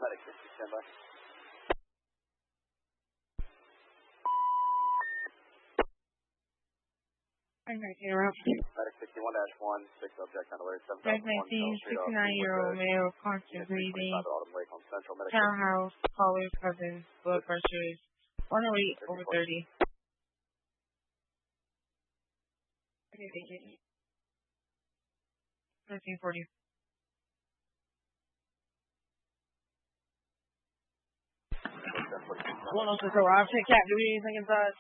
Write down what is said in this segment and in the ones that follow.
Medic 60, stand by. Medic 61-1, 6 subject on alert, 7,001. 69-year-old male, constant breathing, townhouse, caller, cousin, blood pressure is 108/30. Okay, thank you. 1340. One on the arrive, check cat, do anything inside?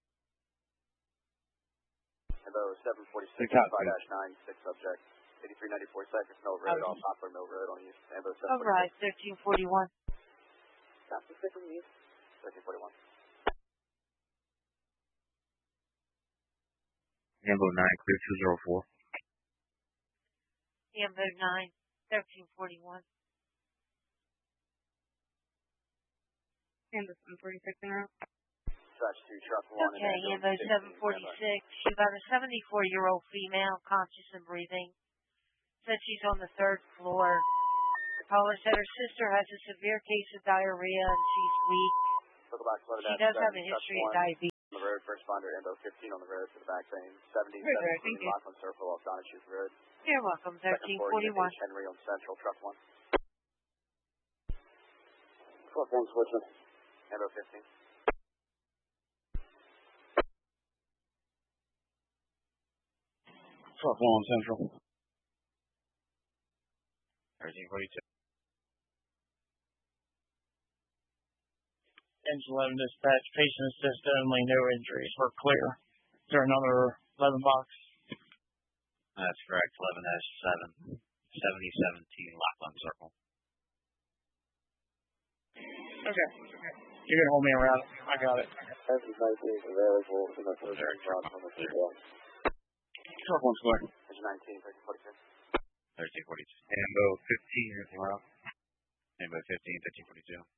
Hello, 746, 5-9, 6 subject, 8394 Cypress Mill Road, off Poplar Mill Road on you. Ambo 746. Alright, 1341. Copy, 1341. Ambo 9, clear 204. Ambo 9, 1341. Ambo 746 en route. Dispatch 2, truck 1. Okay, Ambo 746. She's about a 74-year-old female, conscious and breathing. Said she's on the 3rd floor. The caller said her sister has a severe case of diarrhea and she's weak. She does have a history of diabetes. On the road, first responder, Ambo 15 on the road for the back lane. 70, Rockland Circle off Donahue Road. You're welcome, 1341. Henry on Central, truck 1. Truck 1, switching. Ambo 15. Truck 1 on Central. 1342. Engine 11 dispatch, patient assist only, no injuries. We're clear. Is there another 11 box? That's correct, 11-7, 7017 Lockland Circle. Okay. You're going to hold me around. I got it. Everybody's available in the first round on the field. Truck 1 square. Engine 19, 1342. 1342. Ambo 15 as well. Ambo 15, 1342.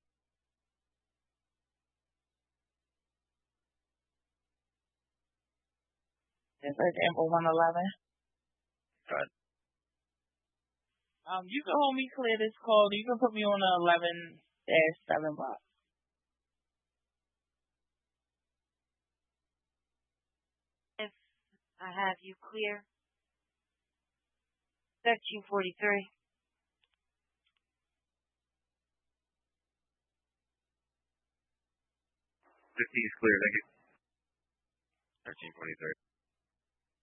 This is Ambo 111. Go ahead. You can hold me clear this call. You can put me on a 11-7 box. If I have you clear. 1343. 15 is clear, thank you. 1343.